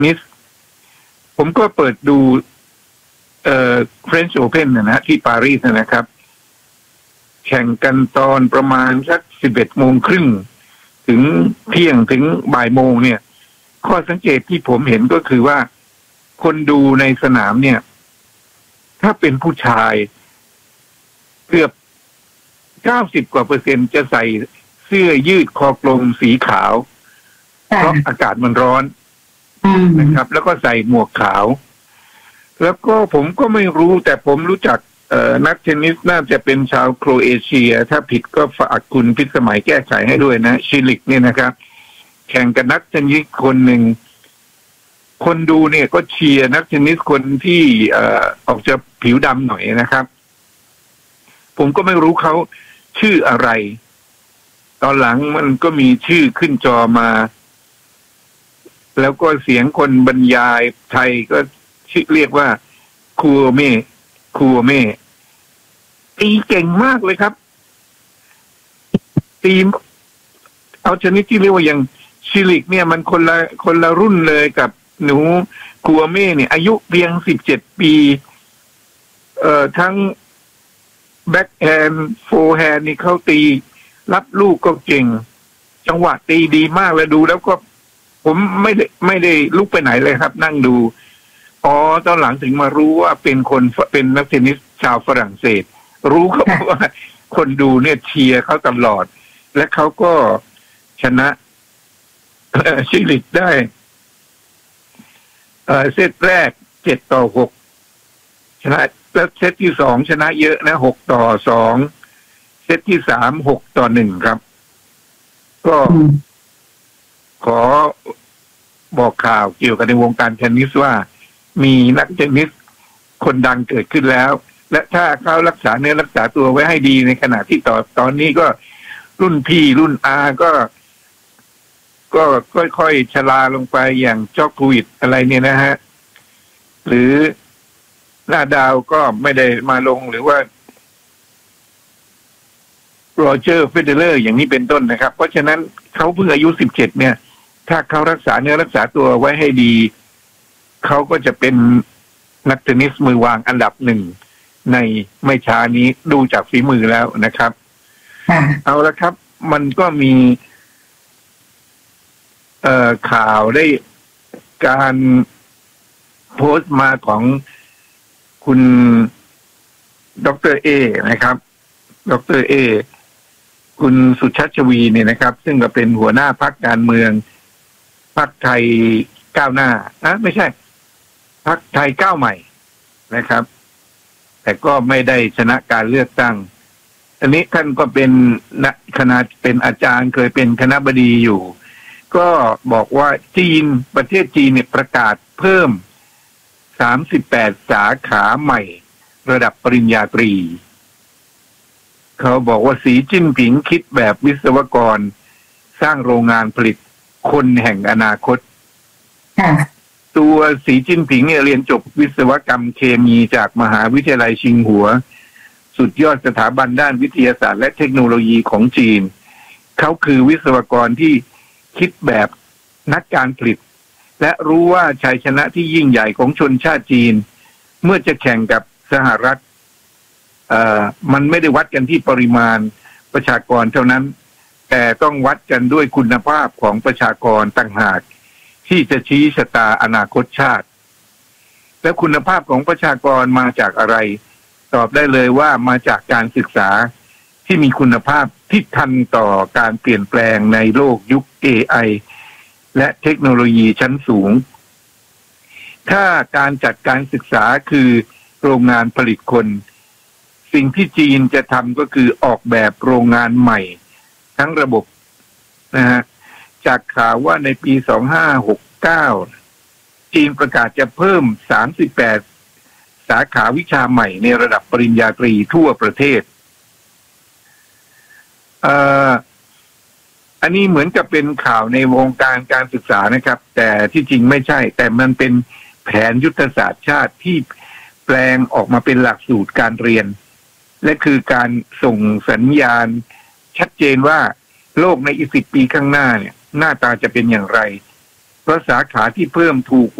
นิสผมก็เปิดดูFrench Open นะที่ปารีสนะครับแข่งกันตอนประมาณสัก11:30ถึงเที่ยงถึงบ่ายโมงเนี่ยข้อสังเกตที่ผมเห็นก็คือว่าคนดูในสนามเนี่ยถ้าเป็นผู้ชายเกือบ90%กว่าจะใส่เสื้อยืดคอกลมสีขาวเพราะอากาศมันร้อนนะครับแล้วก็ใส่หมวกขาวแล้วก็ผมก็ไม่รู้แต่ผมรู้จักนักเทนนิสน่าจะเป็นชาวโครเอเชียถ้าผิดก็ฝากคุณพิสมัยแก้ไขให้ด้วยนะชิลิกเนี่ยนะครับแข่งกับนักเทนนิสคนหนึ่งคนดูเนี่ยก็เชียร์นักเทนนิสคนที่ออกจะผิวดำหน่อยนะครับผมก็ไม่รู้เขาชื่ออะไรตอนหลังมันก็มีชื่อขึ้นจอมาแล้วก็เสียงคนบรรยายไทยก็ชื่อเรียกว่าคูโอเม่ตีเก่งมากเลยครับตีเอาชนิดที่เรียกว่าอย่างชิลิกเนี่ยมันคนละรุ่นเลยกับหนูคูโอเม่เนี่ยอายุเพียง17 ปีทั้งแบ็คแฮนด์โฟร์แฮนด์นี่เขาตีรับลูกก็เก่งจังหวะตีดีมากเลยดูแล้วก็ผมไม่ได้ลุกไปไหนเลยครับนั่งดูตอนหลังถึงมารู้ว่าเป็นนักเทนนิสชาวฝรั่งเศสรู้เขาว่าคนดูเนี่ยเชียร์เขาตลอดและเขาก็ชนะชิลิกได้เซตแรก7-6ชนะแล้วเซตที่2ชนะเยอะนะ6-2เซตที่3 6-1ครับก็ขอบอกข่าวเกี่ยวกับในวงการเทนนิสว่ามีนักเทนนิสคนดังเกิดขึ้นแล้วและถ้าเขารักษาเนื้อรักษาตัวไว้ให้ดีในขณะที่ตอนนี้ก็รุ่นพี่รุ่นอาก็ค่อยๆชราลงไปอย่างจ็อกโควิดอะไรเนี่ยนะฮะหรือหน้าดาวก็ไม่ได้มาลงหรือว่าโรเจอร์เฟเดเลอร์อย่างนี้เป็นต้นนะครับเพราะฉะนั้นเขาเพิ่งอายุ17เนี่ยถ้าเขารักษาเนื้อรักษาตัวไว้ให้ดีเขาก็จะเป็นนักเทนนิสมือวางอันดับ1ในไม่ช้านี้ดูจากฝีมือแล้วนะครับเอาละครับมันก็มีข่าวได้การโพสต์มาของคุณดร.เอนะครับดร.เอคุณสุชัชวีเนี่ยนะครับซึ่งก็เป็นหัวหน้าพรรคการเมืองพรรคไทยก้าวหน้าไม่ใช่พรรคไทยก้าวใหม่นะครับแต่ก็ไม่ได้ชนะการเลือกตั้งอันนี้ท่านก็เป็นคณะเป็นอาจารย์เคยเป็นคณบดีอยู่ก็บอกว่าประเทศจีนเนี่ยประกาศเพิ่ม38สาขาใหม่ระดับปริญญาตรีเขาบอกว่าสีจิ้นผิงคิดแบบวิศวกรสร้างโรงงานผลิตคนแห่งอนาคตตัวสีจิ้นผิงเนี่ยเรียนจบวิศวกรรมเคมีจากมหาวิทยาลัยชิงหัวสุดยอดสถาบันด้านวิทยาศาสตร์และเทคโนโลยีของจีนเขาคือวิศวกรที่คิดแบบนักการผลิตและรู้ว่าชัยชนะที่ยิ่งใหญ่ของชนชาติจีนเมื่อจะแข่งกับสหรัฐมันไม่ได้วัดกันที่ปริมาณประชากรเท่านั้นแต่ต้องวัดกันด้วยคุณภาพของประชากรต่างหากที่จะชี้ชะตาอนาคตชาติและคุณภาพของประชากรมาจากอะไรตอบได้เลยว่ามาจากการศึกษาที่มีคุณภาพที่ทันต่อการเปลี่ยนแปลงในโลกยุค AI และเทคโนโลยีชั้นสูงถ้าการจัดการศึกษาคือโรงงานผลิตคนสิ่งที่จีนจะทำก็คือออกแบบโรงงานใหม่ทั้งระบบนะฮะจากข่าวว่าในปี2569จีนประกาศจะเพิ่ม38สาขาวิชาใหม่ในระดับปริญญาตรีทั่วประเทศอันนี้เหมือนกับเป็นข่าวในวงการการศึกษานะครับแต่ที่จริงไม่ใช่แต่มันเป็นแผนยุทธศาสตร์ชาติที่แปลงออกมาเป็นหลักสูตรการเรียนและคือการส่งสัญญาณชัดเจนว่าโลกในอีก10 ปีข้างหน้าเนี่ยหน้าตาจะเป็นอย่างไรเพราะสาขาที่เพิ่มถูก